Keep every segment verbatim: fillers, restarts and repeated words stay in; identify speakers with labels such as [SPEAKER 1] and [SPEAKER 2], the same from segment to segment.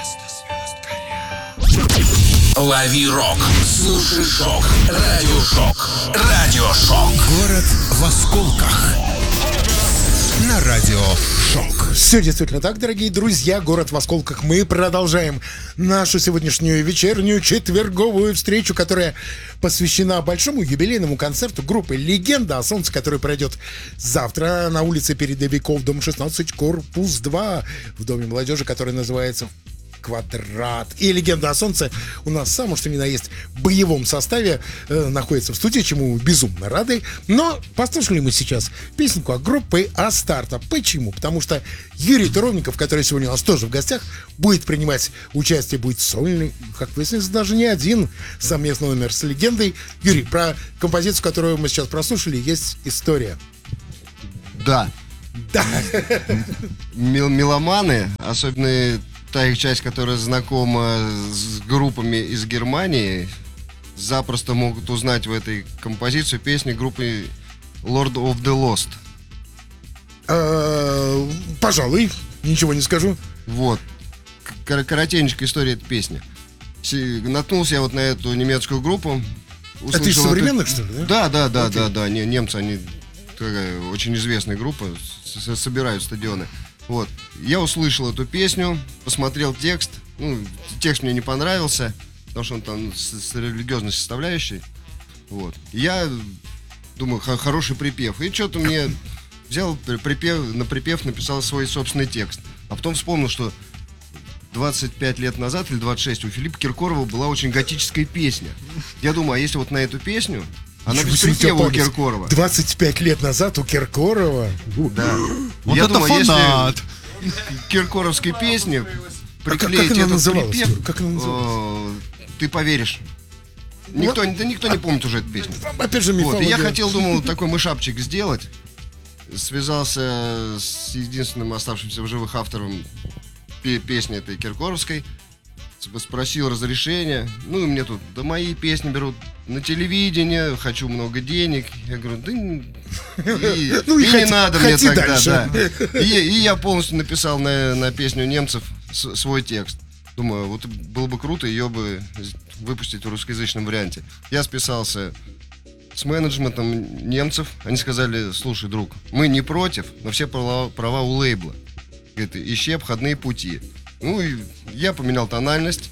[SPEAKER 1] Лови рок, слушай шок, радиошок, радиошок.
[SPEAKER 2] Город в осколках. На радио Шок.
[SPEAKER 3] Все действительно так, дорогие друзья. Город в осколках. Мы продолжаем нашу сегодняшнюю вечернюю четверговую встречу, которая посвящена большому юбилейному концерту группы «Легенда о солнце», который пройдет завтра на улице Передовиков, дом шестнадцать, корпус два, в Доме молодежи, который называется «Квадрат». И «Легенда о солнце» у нас самое что ни на есть в боевом составе э, находится в студии, чему безумно рады. Но послушали мы сейчас песенку от группы «Астарта». Почему? Потому что Юрий Туровников, который сегодня у нас тоже в гостях, будет принимать участие, будет сольный, как выяснилось, даже не один, совместный номер с «Легендой». Юрий, про композицию, которую мы сейчас прослушали, есть история.
[SPEAKER 4] Да.
[SPEAKER 3] Да.
[SPEAKER 4] Мел- меломаны, особенно та их часть, которая знакома с группами из Германии, запросто могут узнать в этой композиции песни группы Lord of the Lost.
[SPEAKER 3] А, пожалуй, ничего не скажу.
[SPEAKER 4] Вот. Кор- коротенькая история этой песни. Си- Наткнулся я вот на эту немецкую группу.
[SPEAKER 3] Это из современных, что ли?
[SPEAKER 4] Да, да, да,
[SPEAKER 3] Окей.
[SPEAKER 4] да, да. Не- Немцы, они такая очень известная группа, с- с- собирают стадионы. Вот. Я услышал эту песню, посмотрел текст. Ну, текст мне не понравился, потому что он там с, с религиозной составляющей. Вот. Я думаю, х- хороший припев. И что-то мне взял при- припев, на припев написал свой собственный текст. А потом вспомнил, что двадцать пять лет назад или двадцать шесть у Филиппа Киркорова была очень готическая песня. Я думаю, а если вот на эту песню, она
[SPEAKER 3] Ничего
[SPEAKER 4] без
[SPEAKER 3] себе у тебя
[SPEAKER 4] припева у
[SPEAKER 3] память.
[SPEAKER 4] Киркорова.
[SPEAKER 3] двадцать пять лет назад у Киркорова.
[SPEAKER 4] Да.
[SPEAKER 5] Вот
[SPEAKER 4] Я
[SPEAKER 5] это
[SPEAKER 4] думаю,
[SPEAKER 5] фанат.
[SPEAKER 4] если к киркоровской песне
[SPEAKER 3] как-
[SPEAKER 4] приклеить
[SPEAKER 3] как она
[SPEAKER 4] этот
[SPEAKER 3] называлась,
[SPEAKER 4] припев,
[SPEAKER 3] Юр? Как она называлась?
[SPEAKER 4] о, ты поверишь. Никто, да никто не помнит уже эту песню.
[SPEAKER 3] Опять же,
[SPEAKER 4] Вот, и
[SPEAKER 3] мифология.
[SPEAKER 4] я хотел, думал, такой мышапчик сделать. Связался с единственным оставшимся в живых автором пе- песни этой киркоровской. Сп- Спросил разрешения. Ну, и мне тут, да мои песни берут на телевидение, хочу много денег. Я говорю, да н- и,
[SPEAKER 3] Ну, и
[SPEAKER 4] и
[SPEAKER 3] хоти-
[SPEAKER 4] не надо мне
[SPEAKER 3] хоти
[SPEAKER 4] тогда,
[SPEAKER 3] дальше.
[SPEAKER 4] да. И, и я полностью написал на, на песню немцев с- свой текст. Думаю, вот было бы круто ее бы выпустить в русскоязычном варианте. Я списался с менеджментом немцев. Они сказали, слушай, друг, мы не против, но все права, права у лейбла. Говорит, ищи обходные пути. Ну, и я поменял тональность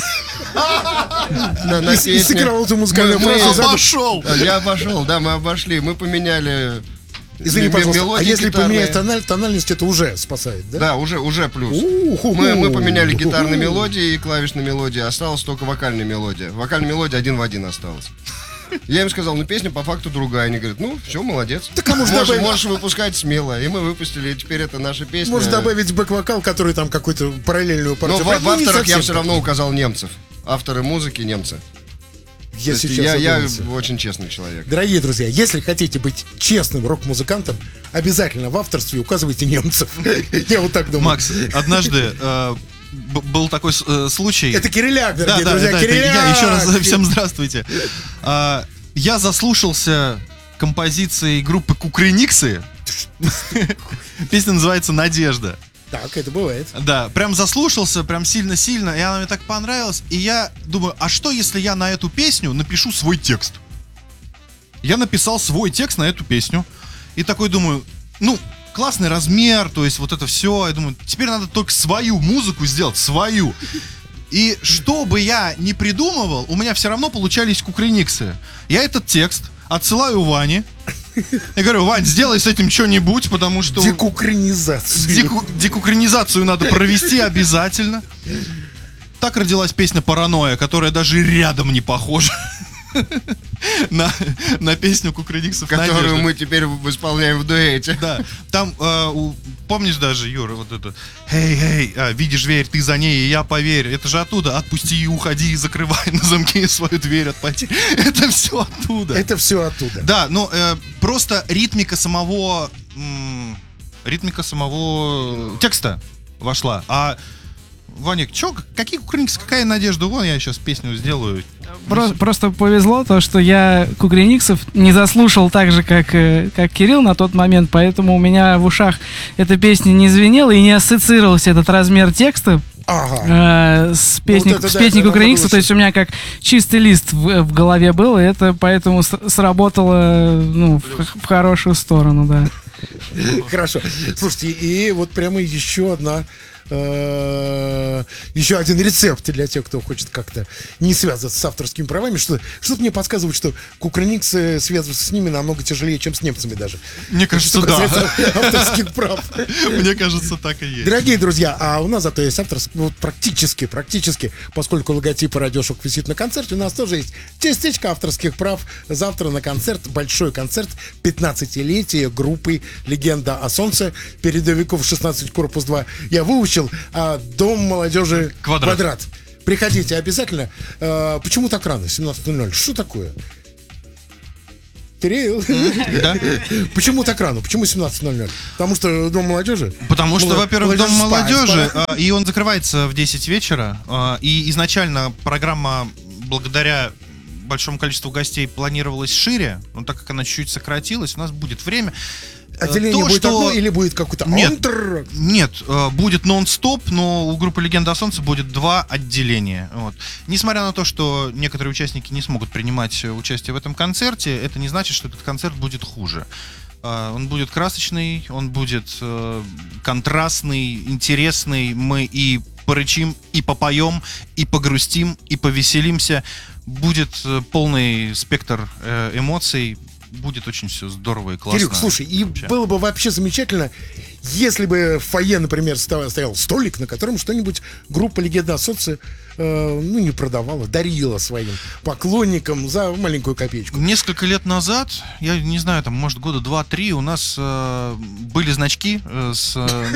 [SPEAKER 4] на, на
[SPEAKER 3] И- и
[SPEAKER 4] песне.
[SPEAKER 3] сыграл эту музыкальную
[SPEAKER 4] Мы- мы-
[SPEAKER 3] фразу, забыл.
[SPEAKER 5] Обошел!
[SPEAKER 4] Я обошел, да, мы обошли. Мы поменяли
[SPEAKER 3] Извини,
[SPEAKER 4] м-
[SPEAKER 3] пожалуйста, а
[SPEAKER 4] мелодии
[SPEAKER 3] если
[SPEAKER 4] гитарные.
[SPEAKER 3] поменять тональ, тональность, это уже спасает, да?
[SPEAKER 4] Да, уже, уже плюс.
[SPEAKER 3] У-ху-ху.
[SPEAKER 4] Мы, мы поменяли гитарные
[SPEAKER 3] У-ху.
[SPEAKER 4] мелодии и клавишные мелодии. Осталась только вокальная мелодия. Вокальная мелодия один в один осталась. Я им сказал, ну песня по факту другая. Они говорят, ну все, молодец.
[SPEAKER 3] Так, а может,
[SPEAKER 4] можешь,
[SPEAKER 3] добавить-
[SPEAKER 4] можешь выпускать смело. И мы выпустили, и теперь это наша песня.
[SPEAKER 3] Можно добавить бэк-вокал, который там какую-то параллельную
[SPEAKER 4] Но
[SPEAKER 3] партию.
[SPEAKER 4] в, в
[SPEAKER 3] Ну, не
[SPEAKER 4] авторах я
[SPEAKER 3] совсем
[SPEAKER 4] все равно указал немцев. Авторы музыки немцы.
[SPEAKER 3] Я
[SPEAKER 4] То есть
[SPEAKER 3] сейчас
[SPEAKER 4] я, я
[SPEAKER 3] задумался.
[SPEAKER 4] очень честный человек.
[SPEAKER 3] Дорогие друзья, если хотите быть честным рок-музыкантом, обязательно в авторстве указывайте немцев. Я вот так думаю.
[SPEAKER 5] Макс, однажды э, б- был такой с- э, случай.
[SPEAKER 3] Это Кириляк,
[SPEAKER 5] Да,
[SPEAKER 3] дорогие
[SPEAKER 5] да,
[SPEAKER 3] друзья,
[SPEAKER 5] да, это
[SPEAKER 3] Кириляк!
[SPEAKER 5] я. Еще раз всем здравствуйте. А, я заслушался композицией группы Кукрыниксы. Песня называется «Надежда».
[SPEAKER 3] Так, это бывает.
[SPEAKER 5] Да, прям заслушался, прям сильно-сильно, и она мне так понравилась. И я думаю, а что, если я на эту песню напишу свой текст? Я написал свой текст на эту песню. И такой думаю, ну, классный размер, то есть вот это все. Я думаю, теперь надо только свою музыку сделать, свою. И что бы я ни придумывал, у меня все равно получались кукрыниксы. Я этот текст отсылаю Ване. Я говорю, Вань, сделай с этим что-нибудь, потому что...
[SPEAKER 3] Декукринизация.
[SPEAKER 5] Деку- декукринизацию надо провести обязательно. Так родилась песня «Паранойя», которая даже рядом не похожа на, на песню Кукрыниксов
[SPEAKER 4] Которую
[SPEAKER 5] «Надежда».
[SPEAKER 4] мы теперь исполняем в дуэте.
[SPEAKER 5] Да, там, э, у- помнишь даже, Юра, вот это «Эй, эй, а, видишь дверь, ты за ней, и я поверь». Это же оттуда «Отпусти и уходи, и закрывай на замке свою дверь от потерь». Это все оттуда.
[SPEAKER 3] Это все оттуда.
[SPEAKER 5] Да, но э, просто ритмика самого м, ритмика самого текста вошла. А Ваник, чё, какие кукрыниксы, какая надежда? Вон я сейчас песню сделаю.
[SPEAKER 6] Про- просто повезло то, что я Кукрыниксов не заслушал так же, как, э, как Кирилл на тот момент, поэтому у меня в ушах эта песня не звенела и не ассоциировался этот размер текста
[SPEAKER 3] Ага.
[SPEAKER 6] э, с песни,
[SPEAKER 3] это
[SPEAKER 6] с
[SPEAKER 3] да,
[SPEAKER 6] песни
[SPEAKER 3] это
[SPEAKER 6] Кукрыниксов.
[SPEAKER 3] намного
[SPEAKER 6] То есть у меня как чистый лист в, в голове был, и это поэтому с- сработало ну, в, в хорошую сторону, да.
[SPEAKER 3] Хорошо. Слушайте, и вот прямо еще одна... э, еще один рецепт для тех, кто хочет как-то не связываться с авторскими правами. Что, что-то мне подсказывает, что кукрыниксы связываться с ними намного тяжелее, чем с немцами даже.
[SPEAKER 5] Мне кажется,
[SPEAKER 3] Что
[SPEAKER 5] да.
[SPEAKER 3] касается авторских прав.
[SPEAKER 5] Мне кажется, так и есть.
[SPEAKER 3] Дорогие друзья, а у нас зато есть авторский, ну, вот практически, практически, поскольку логотип радиошок висит на концерте, у нас тоже есть частичка авторских прав. Завтра на концерт, большой концерт, пятнадцатилетие группы «Легенда о солнце», передовиков шестнадцать, корпус два. Я выучил, а Дом молодежи
[SPEAKER 5] Квадрат.
[SPEAKER 3] «Квадрат». Приходите обязательно. А, почему так рано, семнадцать ноль ноль? Что такое? Кирилл,
[SPEAKER 5] Да?
[SPEAKER 3] почему так рано? Почему семнадцать ноль ноль? Потому что Дом молодежи?
[SPEAKER 5] Потому что,
[SPEAKER 3] Мол-
[SPEAKER 5] во-первых, Дом
[SPEAKER 3] молодежь спать,
[SPEAKER 5] молодежи,
[SPEAKER 3] пора.
[SPEAKER 5] а, и он закрывается в десять вечера, а, и изначально программа, благодаря большому количеству гостей, планировалась шире, но так как она чуть-чуть сократилась, у нас будет время.
[SPEAKER 3] Отделение
[SPEAKER 5] То,
[SPEAKER 3] будет
[SPEAKER 5] что-
[SPEAKER 3] одно или будет какой-то
[SPEAKER 5] Нет.
[SPEAKER 3] онтр?
[SPEAKER 5] Нет, э, будет нон-стоп, но у группы «Легенда о солнце» будет два отделения. Вот. Несмотря на то, что некоторые участники не смогут принимать э, участие в этом концерте, это не значит, что этот концерт будет хуже. Э, Он будет красочный, он будет э, контрастный, интересный. Мы и порычим, и попоем, и погрустим, и повеселимся. Будет э, полный спектр э, эмоций. Будет очень все здорово и классно.
[SPEAKER 3] Кирюк, слушай, и
[SPEAKER 5] Вообще.
[SPEAKER 3] было бы вообще замечательно, если бы в фойе, например, ста- стоял столик, на котором что-нибудь группа «Легенда о солнце» э, ну, не продавала, дарила своим поклонникам за маленькую копеечку.
[SPEAKER 5] Несколько лет назад, я не знаю, там, может, года два-три, у нас э, были значки э, с,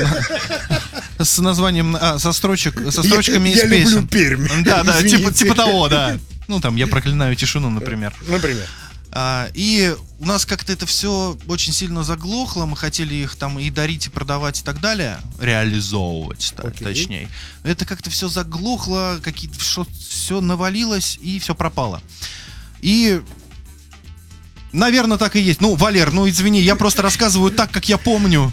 [SPEAKER 5] э, с названием, а, со строчек, со строчками
[SPEAKER 3] Я-
[SPEAKER 5] из
[SPEAKER 3] я люблю
[SPEAKER 5] песен.
[SPEAKER 3] Пермь.
[SPEAKER 5] Да, да, типа,
[SPEAKER 3] Извините.
[SPEAKER 5] типа того, да. Ну, там, я проклинаю тишину, например.
[SPEAKER 3] Например.
[SPEAKER 5] А, и у нас как-то это все очень сильно заглохло, мы хотели их там и дарить, и продавать, и так далее, реализовывать, так,
[SPEAKER 3] Окей.
[SPEAKER 5] точнее. Это как-то все заглохло, какие-то все навалилось, и все пропало. И, наверное, так и есть. Ну, Валер, ну извини, я просто рассказываю так, как я помню.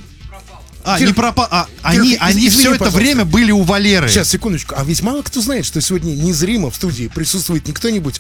[SPEAKER 5] А,
[SPEAKER 3] Кир-
[SPEAKER 5] не пропало. А,
[SPEAKER 3] Кир,
[SPEAKER 5] они,
[SPEAKER 3] из-
[SPEAKER 5] они
[SPEAKER 3] извини,
[SPEAKER 5] все это
[SPEAKER 3] пожалуйста.
[SPEAKER 5] время были у Валеры.
[SPEAKER 3] Сейчас, секундочку. А ведь мало кто знает, что сегодня незримо в студии присутствует не кто-нибудь,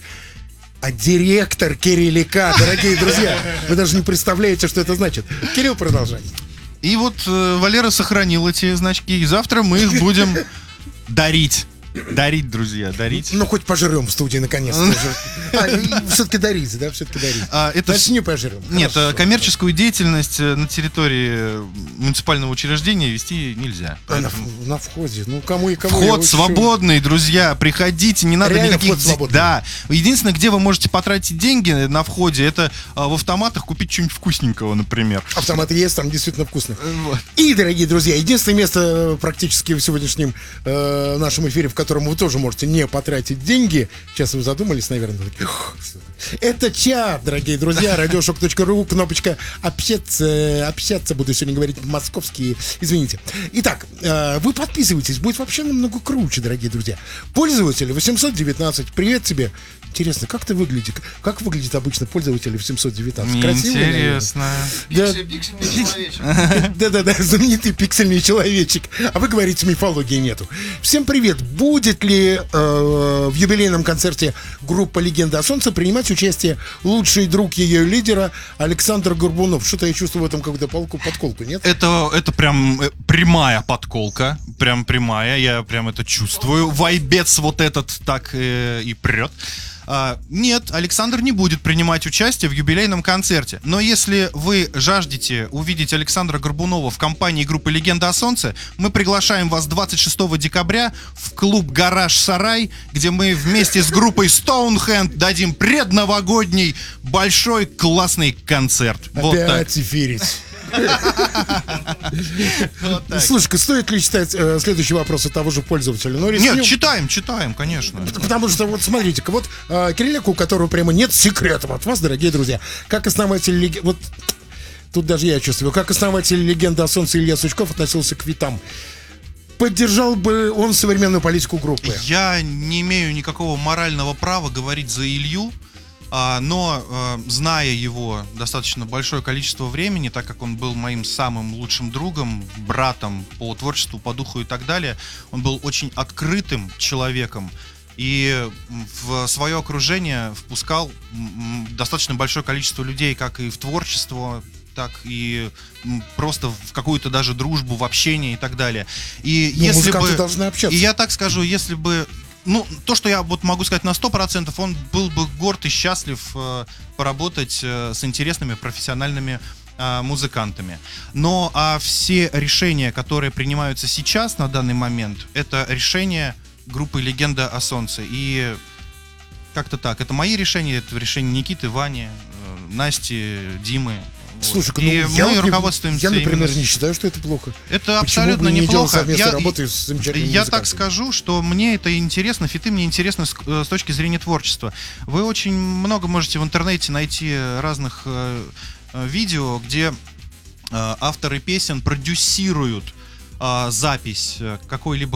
[SPEAKER 3] а директор Кириллика, дорогие друзья. Вы даже не представляете, что это значит. Кирилл, продолжай.
[SPEAKER 5] И вот э, Валера сохранил эти значки, и завтра мы их будем дарить. Дарить, друзья, дарить.
[SPEAKER 3] Ну, хоть пожрем в студии, наконец-то уже. А, все-таки дарить, да, все-таки дарить.
[SPEAKER 5] А, это
[SPEAKER 3] Значит,
[SPEAKER 5] вс-
[SPEAKER 3] не пожрем.
[SPEAKER 5] Нет,
[SPEAKER 3] Хорошо.
[SPEAKER 5] э, коммерческую деятельность э, на территории э, муниципального учреждения вести нельзя.
[SPEAKER 3] А, на,
[SPEAKER 5] Поэтому
[SPEAKER 3] в- на входе. Ну, кому и кому. я
[SPEAKER 5] Вход
[SPEAKER 3] учу.
[SPEAKER 5] свободный, друзья, приходите, не надо
[SPEAKER 3] Реально
[SPEAKER 5] никаких...
[SPEAKER 3] вход
[SPEAKER 5] де-
[SPEAKER 3] свободный.
[SPEAKER 5] Да. Единственное, где вы можете потратить деньги на входе, это а, в автоматах купить что-нибудь вкусненького, например.
[SPEAKER 3] Автоматы есть, там действительно вкусно.
[SPEAKER 5] Вот.
[SPEAKER 3] И, дорогие друзья, единственное место э, практически в сегодняшнем э, нашем эфире, в котором вы тоже можете не потратить деньги. Сейчас вы задумались, наверное. такие, «Ух, что это?» Это чат, дорогие друзья. радиошок точка ру, кнопочка общаться. Общаться буду сегодня говорить московские. Извините. Итак, э, вы подписывайтесь. Будет вообще намного круче, дорогие друзья. Пользователь восемьсот девятнадцать. Привет тебе. Интересно, как ты выглядишь? Как выглядит обычно пользователь восемьсот девятнадцать? Красивый, наверное?
[SPEAKER 5] Интересно.
[SPEAKER 3] Да.
[SPEAKER 4] Пиксельный человечек.
[SPEAKER 3] Да-да-да, знаменитый пиксельный человечек. А вы говорите, мифологии нету. Всем привет. Будет ли э, в юбилейном концерте группа «Легенда о солнце» принимать участие лучший друг ее лидера Александр Горбунов? Что-то я чувствую в этом какую-то полку, подколку, нет?
[SPEAKER 5] Это, это прям э, прямая подколка. Прям прямая, я прям это чувствую. Вайбец вот этот так э, и прет. А, нет, Александр не будет принимать участие в юбилейном концерте. Но если вы жаждете увидеть Александра Горбунова в компании группы «Легенда о солнце», мы приглашаем вас двадцать шестого декабря в клуб «Гараж Сарай», где мы вместе с группой Stonehand дадим предновогодний большой классный концерт. Вот так.
[SPEAKER 3] Опять эфирить. Слушай-ка, стоит ли читать э, следующий вопрос от того же пользователя? Ну, рискнем.
[SPEAKER 5] Нет, читаем, читаем, конечно.
[SPEAKER 3] Потому что, вот смотрите-ка, вот э, Кириллик, у которого прямо нет секретов от вас, дорогие друзья, как основатель лег- вот тут даже я чувствую, как основатель «Легенды о солнце» Илья Сучков относился к витам. Поддержал бы он современную политику группы?
[SPEAKER 5] Я не имею никакого морального права говорить за Илью. А, но, э, зная его достаточно большое количество времени, так как он был моим самым лучшим другом, братом по творчеству, по духу и так далее, он был очень открытым человеком и в свое окружение впускал м, достаточно большое количество людей, как и в творчество, так и м, просто в какую-то даже дружбу, в общение и так далее. И
[SPEAKER 3] Ну,
[SPEAKER 5] если
[SPEAKER 3] музыканты
[SPEAKER 5] бы,
[SPEAKER 3] должны общаться.
[SPEAKER 5] и я так скажу, если бы, ну, то, что я вот могу сказать на сто процентов, он был бы горд и счастлив э, поработать э, с интересными профессиональными э, музыкантами. Но а все решения, которые принимаются сейчас, на данный момент, это решения группы «Легенда о Солнце». И как-то так. Это мои решения, это решение Никиты, Вани, э, Насти, Димы. Вот.
[SPEAKER 3] Слушай-ка, ну,
[SPEAKER 5] И
[SPEAKER 3] я,
[SPEAKER 5] мы
[SPEAKER 3] вот не-
[SPEAKER 5] руководствуемся
[SPEAKER 3] я, например,
[SPEAKER 5] именно-
[SPEAKER 3] не считаю, что это плохо.
[SPEAKER 5] Это
[SPEAKER 3] Почему
[SPEAKER 5] абсолютно
[SPEAKER 3] бы не делать
[SPEAKER 5] неплохо.
[SPEAKER 3] совместной
[SPEAKER 5] Я,
[SPEAKER 3] работы с замечательными
[SPEAKER 5] я так
[SPEAKER 3] музыкантами?
[SPEAKER 5] скажу, что мне это интересно, фиты мне интересны с, э, с точки зрения творчества. Вы очень много можете в интернете найти разных э, э, видео, где э, авторы песен продюсируют э, запись э, какой-либо